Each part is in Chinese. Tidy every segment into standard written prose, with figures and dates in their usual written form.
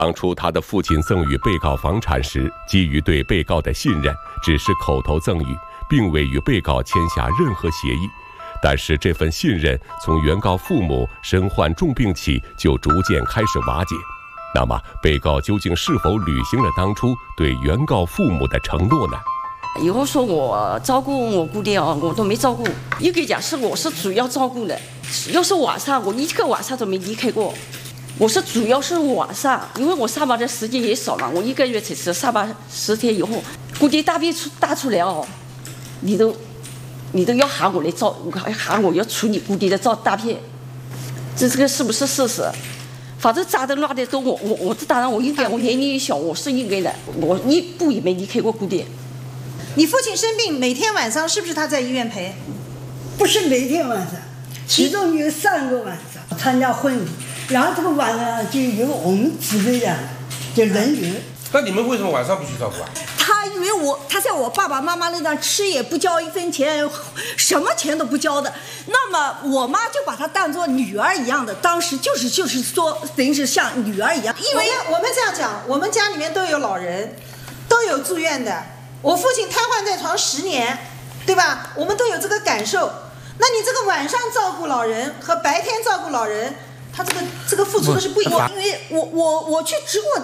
当初他的父亲赠与被告房产时，基于对被告的信任，只是口头赠与，并未与被告签下任何协议。但是这份信任从原告父母身患重病起就逐渐开始瓦解。那么，被告究竟是否履行了当初对原告父母的承诺呢？ 以后说我照顾我姑爹我都没照顾。一个讲是我是主要照顾的，要是晚上我一个晚上都没离开过。我是主要是晚上，因为我上班的时间也少嘛，我1个月才是上班10天以后，姑爹大病大出来你都要喊我来照，喊我要处理姑爹的大便，这个是不是事实？反正扎的乱的都我当然我应该，我年龄小，我是应该的，我一步也没离开过姑爹。 你父亲生病，每天晚上是不是他在医院陪？ 不是每天晚上，其中有3个晚上参加婚礼，然后这个晚上就由我们指挥的，就轮流。 那你们为什么晚上不去照顾啊？ 他以为他在我爸爸妈妈那张吃也不交1分钱，什么钱都不交的。那么我妈就把他当作女儿一样的，当时就是说，等于是像女儿一样。因为我们这样讲，我们家里面都有老人，都有住院的。我父亲瘫痪在床10年，对吧？我们都有这个感受。那你这个晚上照顾老人和白天照顾老人，他这个付出的是不一样。因为我去值过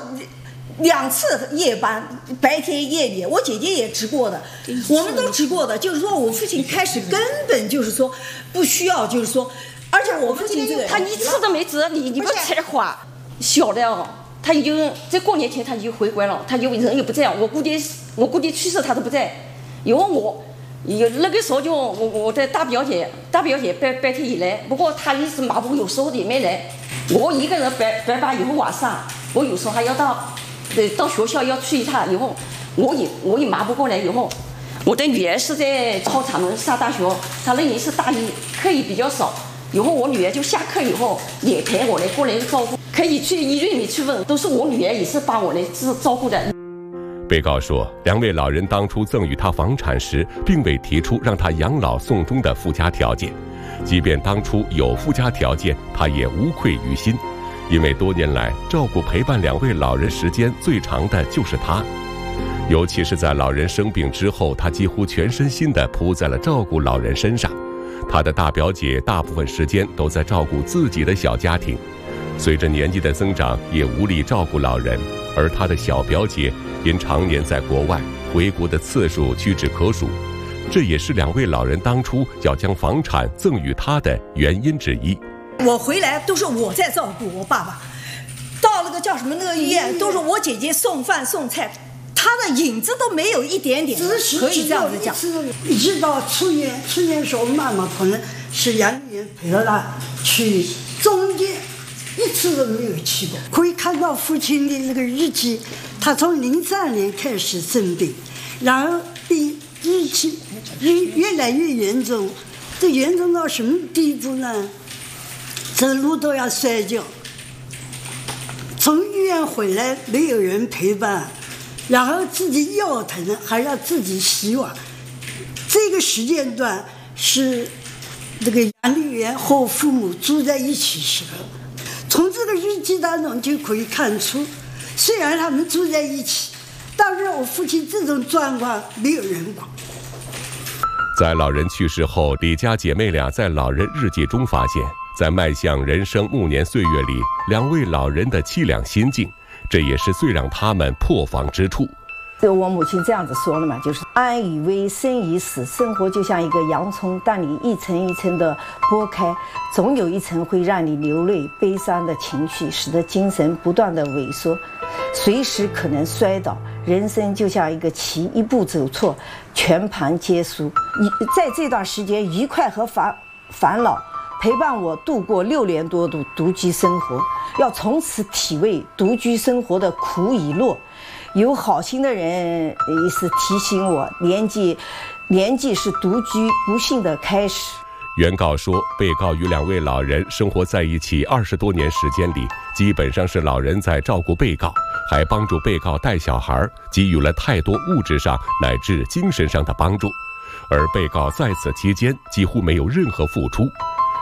2次夜班，白天夜里，我姐姐也值过的，我们都值过的。就是说我父亲开始根本就是说不需要，就是说，而且我父亲这个他1次都没值，你不才华小的他已经在过年前他已经回关了，他就人也不在。我姑爹去世他都不在，因为那个时候就我的大表姐白天也来，不过她一直忙不过，有时候也没来。我一个人白班以后晚上，我有时候还要到学校要去一趟，以后我也忙不过来。以后我的女儿是在操场上上大学，她那年是大一，课也比较少。以后我女儿就下课以后也陪我过来照顾，可以去医院里去问，都是我女儿也是帮我来照顾的。 被告说，2位老人当初赠与他房产时，并未提出让他养老送终的附加条件，即便当初有附加条件，他也无愧于心，因为多年来照顾陪伴2位老人时间最长的就是他，尤其是在老人生病之后，他几乎全身心地扑在了照顾老人身上。他的大表姐大部分时间都在照顾自己的小家庭，随着年纪的增长，也无力照顾老人，而他的小表姐因常年在国外，回国的次数屈指可数，这也是2位老人当初要将房产赠与他的原因之一。 我回来都是我在照顾我爸爸，到那个叫什么那个医院，都是我姐姐送饭送菜，他的影子都没有一点点，可以这样子讲。 一直到出院时候，妈妈可能是杨丽媛陪着他去，中间1次都没有去过。可以看到父亲的那个日记，他从03年开始生病，然后日期越来越严重，这严重到什么地步呢？走路都要摔跤，从医院回来没有人陪伴，然后自己腰疼还要自己洗碗。这个时间段是这个杨丽媛和父母住在一起时候，从这个日记当中就可以看出，虽然他们住在一起，但是我父亲这种状况没有人管。 在老人去世后，李家姐妹俩在老人日记中发现，在迈向人生暮年岁月里，2位老人的凄凉心境，这也是最让他们破防之处。 就我母亲这样子说了嘛，就是安以为生已死，生活就像一个洋葱，当你一层一层的剥开，总有一层会让你流泪悲伤的情绪，使得精神不断的萎缩，随时可能摔倒。人生就像一个棋，一步走错，全盘皆输。在这段时间，愉快和烦恼陪伴我度过6年多的独居生活，要从此体味独居生活的苦与乐。有好心的人也是提醒我，年纪是独居不幸的开始。 原告说，被告与2位老人生活在一起20多年时间里，基本上是老人在照顾被告，还帮助被告带小孩，给予了太多物质上乃至精神上的帮助，而被告在此期间几乎没有任何付出。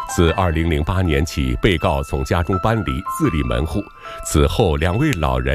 自2008年起，被告从家中搬离，自立门户。此后，2位老人